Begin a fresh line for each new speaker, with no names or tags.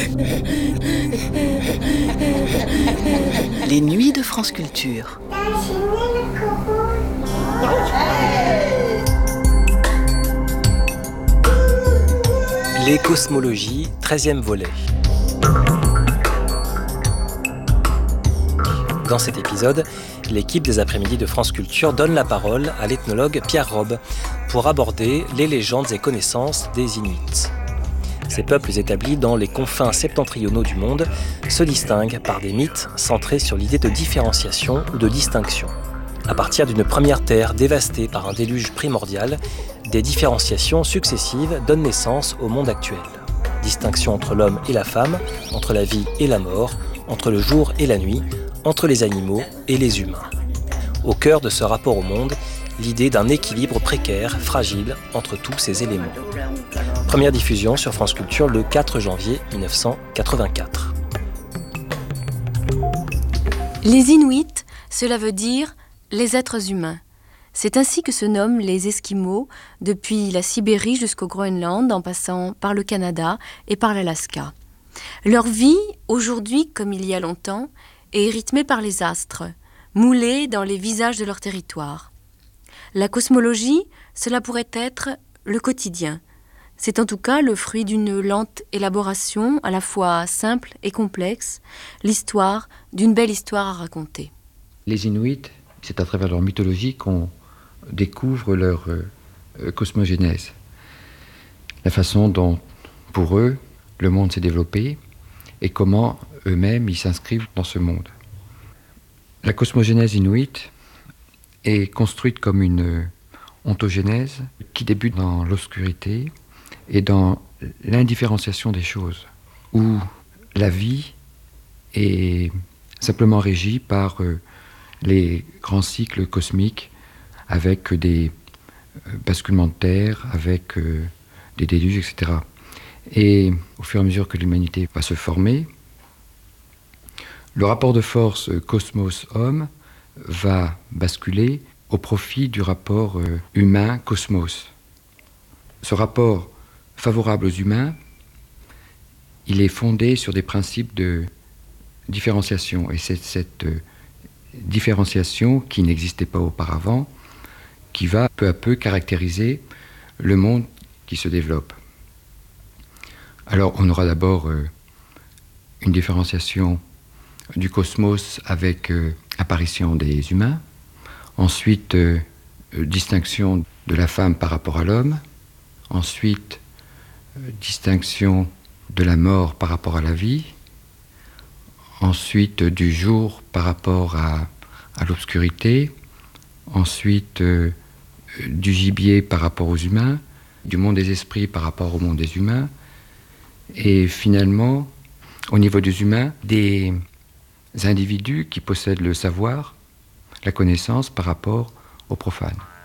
Les nuits de France Culture.
Les cosmologies, 13e volet. Dans cet épisode, l'équipe des après-midi de France Culture donne la parole à l'ethnologue Pierre Robbe pour aborder les légendes et connaissances des Inuits. Ces peuples établis dans les confins septentrionaux du monde se distinguent par des mythes centrés sur l'idée de différenciation ou de distinction. À partir d'une première terre dévastée par un déluge primordial, des différenciations successives donnent naissance au monde actuel. Distinction entre l'homme et la femme, entre la vie et la mort, entre le jour et la nuit, entre les animaux et les humains. Au cœur de ce rapport au monde, l'idée d'un équilibre précaire, fragile, entre tous ces éléments. Première diffusion sur France Culture le 4 janvier 1984.
Les Inuits, cela veut dire les êtres humains. C'est ainsi que se nomment les Esquimaux, depuis la Sibérie jusqu'au Groenland, en passant par le Canada et par l'Alaska. Leur vie, aujourd'hui comme il y a longtemps, est rythmée par les astres, moulés dans les visages de leur territoire. La cosmologie, cela pourrait être le quotidien. C'est en tout cas le fruit d'une lente élaboration, à la fois simple et complexe, l'histoire d'une belle histoire à raconter.
Les Inuits, c'est à travers leur mythologie qu'on découvre leur cosmogénèse. La façon dont, pour eux, le monde s'est développé et comment eux-mêmes ils s'inscrivent dans ce monde. La cosmogénèse inuite est construite comme une ontogénèse qui débute dans l'obscurité et dans l'indifférenciation des choses, où la vie est simplement régie par les grands cycles cosmiques avec des basculements de terre, avec des déluges, etc. Et au fur et à mesure que l'humanité va se former, le rapport de force cosmos-homme va basculer au profit du rapport humain-cosmos. Ce rapport favorable aux humains, il est fondé sur des principes de différenciation. Et c'est cette différenciation qui n'existait pas auparavant qui va peu à peu caractériser le monde qui se développe. Alors on aura d'abord une différenciation du cosmos avec apparition des humains, ensuite distinction de la femme par rapport à l'homme, ensuite distinction de la mort par rapport à la vie, ensuite du jour par rapport à l'obscurité, ensuite du gibier par rapport aux humains, du monde des esprits par rapport au monde des humains, et finalement, au niveau des humains, des individus qui possèdent le savoir, la connaissance par rapport aux profanes.